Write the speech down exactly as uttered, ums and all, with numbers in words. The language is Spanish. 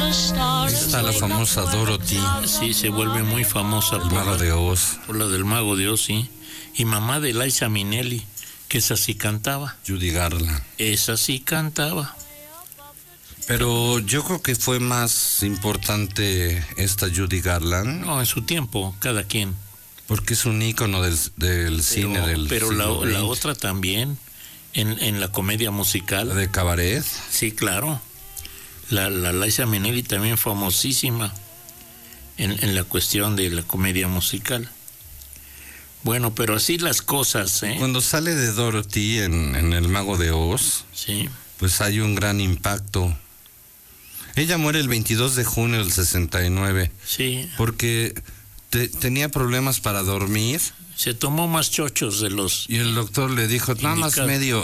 Está la famosa Dorothy. Sí, se vuelve muy famosa. El Mago de Oz. Por la del Mago de Oz, sí. Y mamá de Liza Minnelli, que esa sí cantaba. Judy Garland. Esa sí cantaba. Pero yo creo que fue más importante esta Judy Garland. No, en su tiempo, cada quien. Porque es un ícono del, del pero, cine del Pero la, siglo veinte. la otra también, en, en la comedia musical. ¿La de Cabaret? Sí, claro. La, la Liza Minnelli también famosísima en, en la cuestión de la comedia musical. Bueno, pero así las cosas, ¿eh? Cuando sale de Dorothy en, en El Mago de Oz, sí, pues hay un gran impacto. Ella muere el veintidós de junio del sesenta y nueve. Sí. Porque te, tenía problemas para dormir. Se tomó más chochos de los... Y el doctor le dijo, nada más medio